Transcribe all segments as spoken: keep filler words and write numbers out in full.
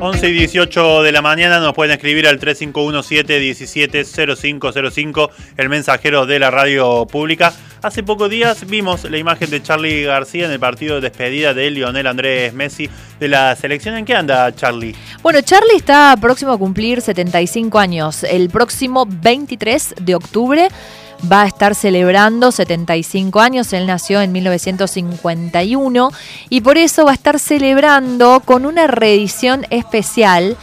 once y dieciocho de la mañana nos pueden escribir al tres cinco uno siete uno siete cero cinco cero cinco, el mensajero de la radio pública. Hace pocos días vimos la imagen de Charly García en el partido de despedida de Lionel Andrés Messi de la selección. ¿En qué anda Charly? Bueno, Charly está próximo a cumplir setenta y cinco años. El próximo veintitrés de octubre va a estar celebrando setenta y cinco años. Él nació en mil novecientos cincuenta y uno y por eso va a estar celebrando con una reedición especial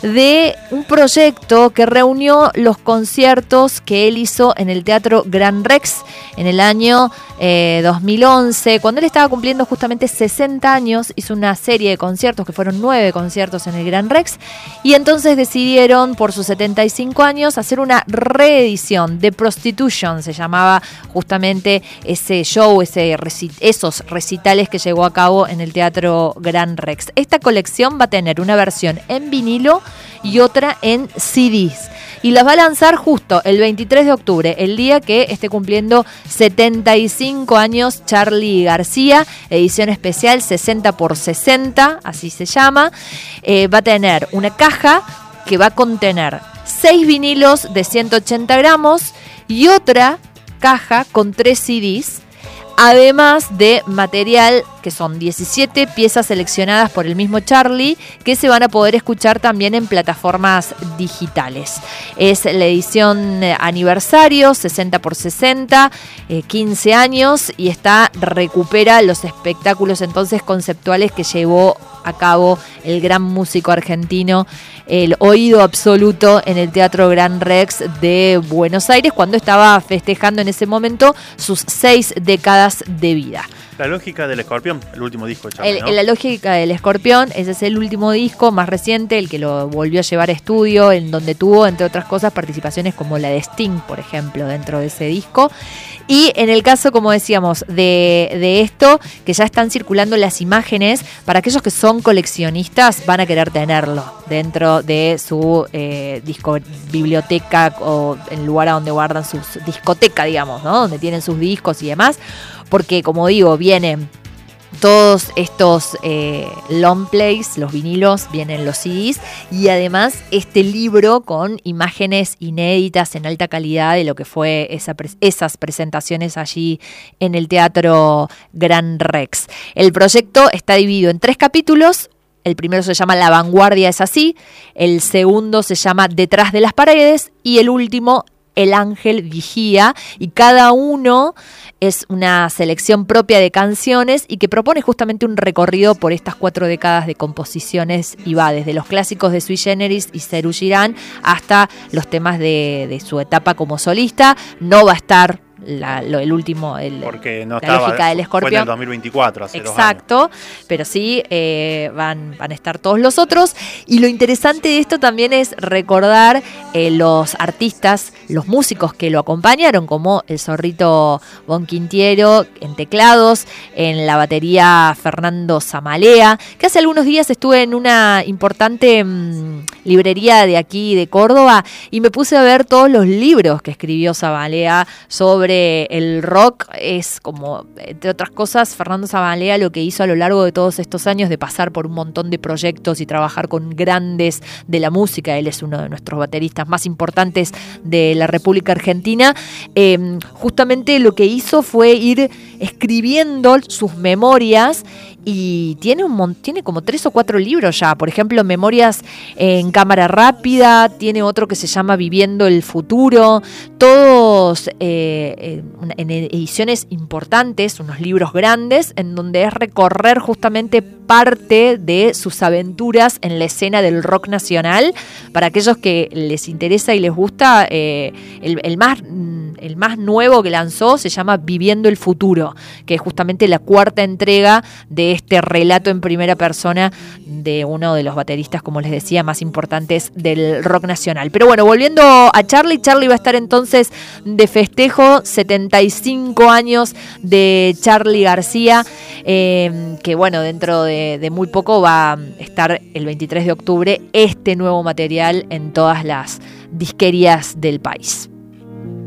de un proyecto que reunió los conciertos que él hizo en el Teatro Gran Rex en el año eh, dos mil once, cuando él estaba cumpliendo justamente sesenta años. Hizo una serie de conciertos que fueron nueve conciertos en el Gran Rex, y entonces decidieron por sus setenta y cinco años hacer una reedición de Prostitution, se llamaba justamente ese show, ese reci- esos recitales que llevó a cabo en el Teatro Gran Rex. Esta colección va a tener una versión en vinilo y otra en C Ds, y las va a lanzar justo el veintitrés de octubre, el día que esté cumpliendo setenta y cinco años Charly García. Edición especial sesenta por sesenta, así se llama. Eh, va a tener una caja que va a contener seis vinilos de ciento ochenta gramos y otra caja con tres C Ds, además de material que son diecisiete piezas seleccionadas por el mismo Charly, que se van a poder escuchar también en plataformas digitales. Es la edición aniversario, sesenta por sesenta, eh, quince años, y esta recupera los espectáculos entonces conceptuales que llevó a cabo el gran músico argentino, el oído absoluto, en el Teatro Gran Rex de Buenos Aires, cuando estaba festejando en ese momento sus seis décadas de vida. La lógica del escorpión, el último disco de Charly, el, ¿no? La lógica del escorpión, ese es el último disco más reciente, el que lo volvió a llevar a estudio, en donde tuvo, entre otras cosas, participaciones como la de Sting, por ejemplo, dentro de ese disco. Y en el caso, como decíamos, de, de esto, que ya están circulando las imágenes, para aquellos que son coleccionistas van a querer tenerlo dentro de su eh, disco biblioteca, o el lugar a donde guardan sus discoteca, digamos, ¿no? Donde tienen sus discos y demás, porque, como digo, vienen todos estos eh, long plays, los vinilos, vienen los C Ds, y además este libro con imágenes inéditas en alta calidad de lo que fue esa pre- esas presentaciones allí en el Teatro Gran Rex. El proyecto está dividido en tres capítulos. El primero se llama La Vanguardia es así, el segundo se llama Detrás de las paredes, y el último, El Ángel Vigía, y cada uno es una selección propia de canciones y que propone justamente un recorrido por estas cuatro décadas de composiciones, y va desde los clásicos de Sui Generis y Serú Girán hasta los temas de, de su etapa como solista. No va a estar La, lo, el último, el, porque no la estaba, lógica del escorpión. Fue en el dos mil veinticuatro, hace Exacto, dos años. Pero sí eh, van, van a estar todos los otros. Y lo interesante de esto también es recordar eh, los artistas, los músicos que lo acompañaron, como el Zorrito Bonquintiero en teclados, en la batería Fernando Zamalea, que hace algunos días estuve en una importante mmm, librería de aquí de Córdoba y me puse a ver todos los libros que escribió Zamalea sobre el rock. Es como, entre otras cosas, Fernando Zamalea lo que hizo a lo largo de todos estos años de pasar por un montón de proyectos y trabajar con grandes de la música. Él es uno de nuestros bateristas más importantes de la República Argentina. Eh, justamente lo que hizo fue ir escribiendo sus memorias, y tiene un mon- tiene como tres o cuatro libros ya. Por ejemplo, Memorias en cámara rápida, tiene otro que se llama Viviendo el futuro, todos eh, en ediciones importantes, unos libros grandes, en donde es recorrer justamente parte de sus aventuras en la escena del rock nacional. Para aquellos que les interesa y les gusta, eh, el, el más el más nuevo que lanzó se llama Viviendo el futuro, que es justamente la cuarta entrega de este relato en primera persona de uno de los bateristas, como les decía, más importantes del rock nacional. Pero bueno, volviendo a Charly, Charly va a estar entonces de festejo, setenta y cinco años de Charly García, eh, que bueno, dentro de, de muy poco va a estar el veintitrés de octubre este nuevo material en todas las disquerías del país.